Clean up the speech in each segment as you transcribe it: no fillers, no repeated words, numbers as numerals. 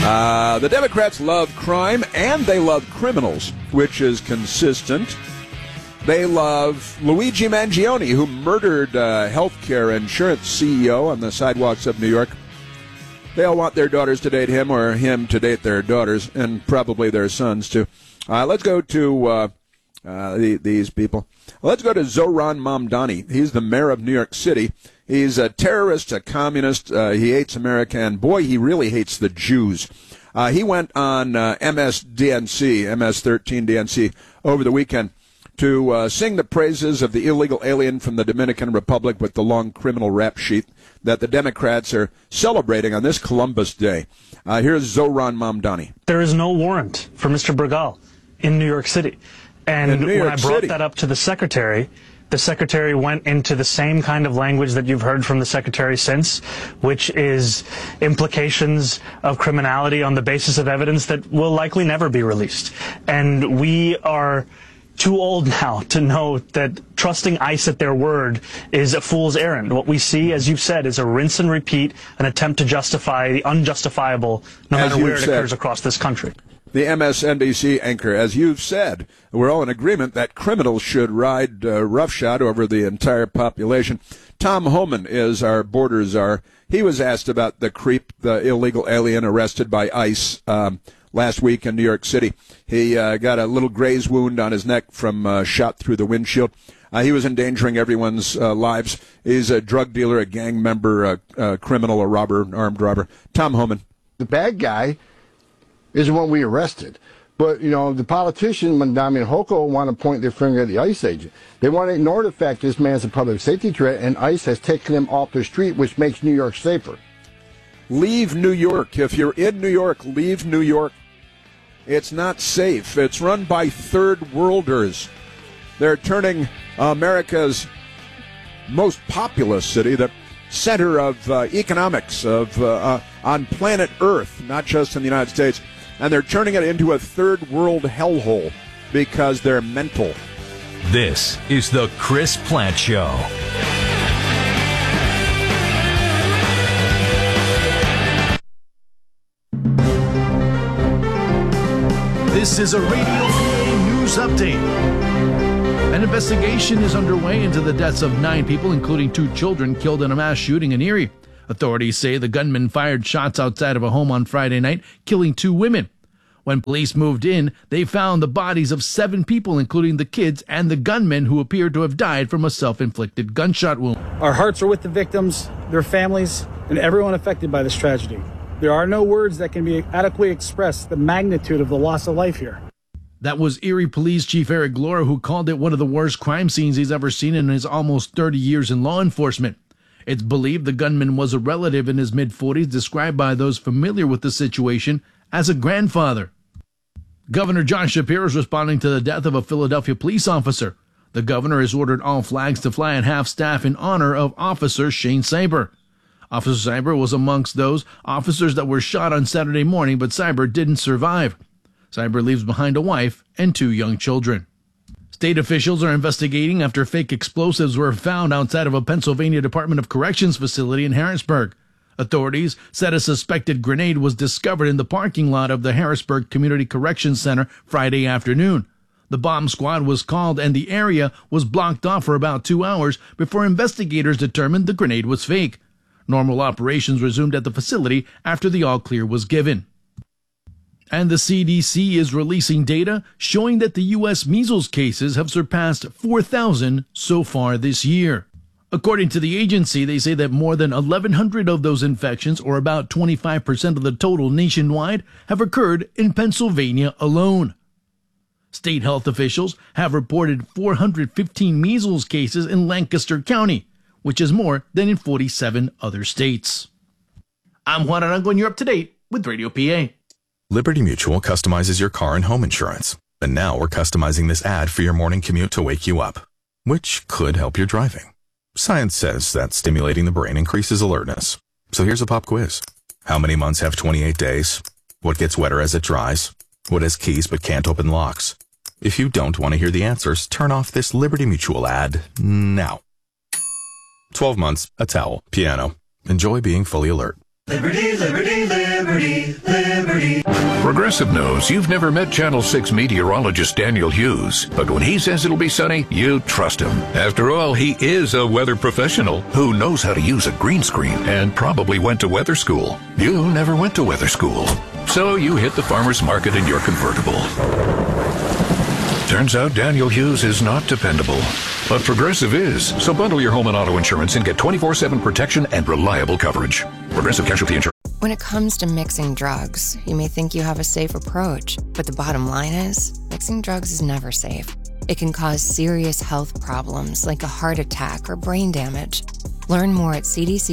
The Democrats love crime and they love criminals, which is consistent. They love Luigi Mangione, who murdered healthcare insurance CEO on the sidewalks of New York. They all want their daughters to date him or him to date their daughters, and probably their sons, too. Let's go to these people. Let's go to Zohran Mamdani. He's the mayor of New York City. He's a terrorist, a communist. He hates America, and boy, he really hates the Jews. He went on MS13 DNC over the weekend to sing the praises of the illegal alien from the Dominican Republic with the long criminal rap sheet that the Democrats are celebrating on this Columbus Day. Here's Zohran Mamdani. There is no warrant for Mr. Bregal in New York City. And when I brought that up to the secretary went into the same kind of language that you've heard from the secretary since, which is implications of criminality on the basis of evidence that will likely never be released. And we are too old now to know that trusting ICE at their word is a fool's errand. What we see, as you've said, is a rinse and repeat, an attempt to justify the unjustifiable, no matter where it occurs across this country. The MSNBC anchor, as you've said, we're all in agreement that criminals should ride roughshod over the entire population. Tom Homan is our border czar. He was asked about the creep, the illegal alien arrested by ICE last week in New York City. He got a little graze wound on his neck from shot through the windshield. He was endangering everyone's lives. He's a drug dealer, a gang member, a criminal, a robber, an armed robber. Tom Homan. The bad guy is the one we arrested. But, you know, the politician, Mamdani and Hochul, want to point their finger at the ICE agent. They want to ignore the fact this man's a public safety threat, and ICE has taken him off the street, which makes New York safer. Leave New York. If you're in New York, leave New York. It's not safe. It's run by third worlders. They're turning America's most populous city, the center of economics on planet Earth, not just in the United States, and they're turning it into a third world hellhole because they're mental. This is the Chris Plante Show. This is a Radio PA News Update. An investigation is underway into the deaths of 9 people, including 2 children, killed in a mass shooting in Erie. Authorities say the gunman fired shots outside of a home on Friday night, killing 2 women. When police moved in, they found the bodies of 7 people, including the kids and the gunman, who appeared to have died from a self-inflicted gunshot wound. Our hearts are with the victims, their families, and everyone affected by this tragedy. There are no words that can be adequately express the magnitude of the loss of life here. That was Erie Police Chief Eric Glora, who called it one of the worst crime scenes he's ever seen in his almost 30 years in law enforcement. It's believed the gunman was a relative in his mid-40s, described by those familiar with the situation as a grandfather. Governor John Shapiro is responding to the death of a Philadelphia police officer. The governor has ordered all flags to fly at half-staff in honor of Officer Shane Cyber. Officer Cyber was amongst those officers that were shot on Saturday morning, but Cyber didn't survive. Cyber leaves behind a wife and 2 young children. State officials are investigating after fake explosives were found outside of a Pennsylvania Department of Corrections facility in Harrisburg. Authorities said a suspected grenade was discovered in the parking lot of the Harrisburg Community Corrections Center Friday afternoon. The bomb squad was called and the area was blocked off for about 2 hours before investigators determined the grenade was fake. Normal operations resumed at the facility after the all-clear was given. And the CDC is releasing data showing that the U.S. measles cases have surpassed 4,000 so far this year. According to the agency, they say that more than 1,100 of those infections, or about 25% of the total nationwide, have occurred in Pennsylvania alone. State health officials have reported 415 measles cases in Lancaster County, which is more than in 47 other states. I'm Juan Arango, and you're up to date with Radio PA. Liberty Mutual customizes your car and home insurance. And now we're customizing this ad for your morning commute to wake you up, which could help your driving. Science says that stimulating the brain increases alertness. So here's a pop quiz. How many months have 28 days? What gets wetter as it dries? What has keys but can't open locks? If you don't want to hear the answers, turn off this Liberty Mutual ad now. 12 months, a towel, piano. Enjoy being fully alert. Liberty, liberty, liberty, liberty. Progressive knows you've never met Channel 6 meteorologist Daniel Hughes, but when he says it'll be sunny, you trust him. After all, he is a weather professional who knows how to use a green screen and probably went to weather school. You never went to weather school, so you hit the farmer's market in your convertible. Turns out Daniel Hughes is not dependable, but Progressive is. So bundle your home and auto insurance and get 24/7 protection and reliable coverage. Progressive Casualty Insurance. When it comes to mixing drugs, you may think you have a safe approach, but the bottom line is, mixing drugs is never safe. It can cause serious health problems like a heart attack or brain damage. Learn more at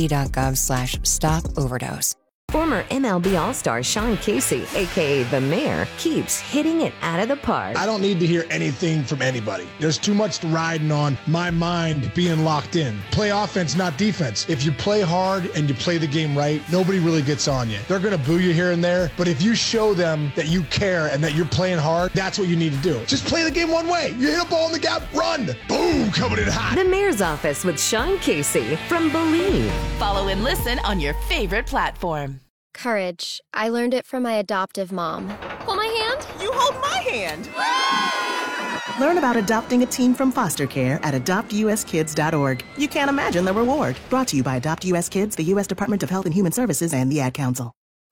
cdc.gov/stop-overdose. Former MLB All-Star Sean Casey, a.k.a. The Mayor, keeps hitting it out of the park. I don't need to hear anything from anybody. There's too much riding on my mind being locked in. Play offense, not defense. If you play hard and you play the game right, nobody really gets on you. They're going to boo you here and there, but if you show them that you care and that you're playing hard, that's what you need to do. Just play the game one way. You hit a ball in the gap, run. Boom, coming in hot. The Mayor's Office with Sean Casey from Believe. Follow and listen on your favorite platform. Courage. I learned it from my adoptive mom. Hold my hand. You hold my hand. Learn about adopting a teen from foster care at adoptuskids.org. You can't imagine the reward. Brought to you by Adopt US Kids, the U.S. Department of Health and Human Services, and the Ad Council.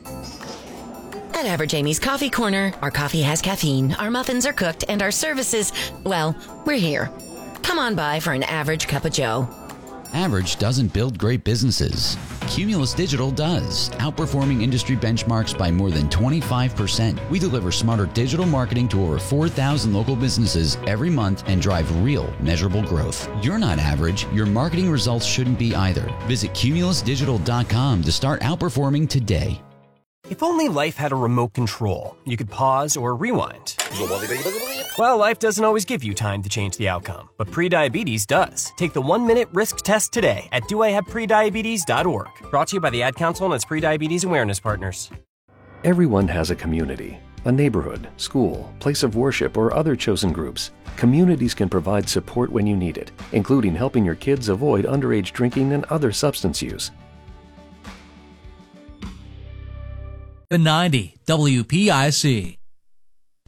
At Average Amy's Coffee Corner, our coffee has caffeine, our muffins are cooked, and our services, well, we're here. Come on by for an average cup of joe. Average doesn't build great businesses. Cumulus Digital does, outperforming industry benchmarks by more than 25%. We deliver smarter digital marketing to over 4,000 local businesses every month and drive real, measurable growth. You're not average. Your marketing results shouldn't be either. Visit cumulusdigital.com to start outperforming today. If only life had a remote control, you could pause or rewind. Well, life doesn't always give you time to change the outcome, but prediabetes does. Take the 1-minute risk test today at doihaveprediabetes.org. Brought to you by the Ad Council and its prediabetes awareness partners. Everyone has a community, a neighborhood, school, place of worship, or other chosen groups. Communities can provide support when you need it, including helping your kids avoid underage drinking and other substance use. The 90 WPIC.